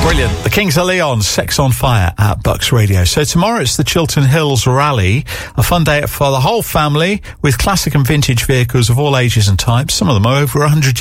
Brilliant. The Kings of Leon, Sex on Fire at Bucks Radio. So tomorrow it's the Chiltern Hills Rally, a fun day for the whole family with classic and vintage vehicles of all ages and types. Some of them are over 100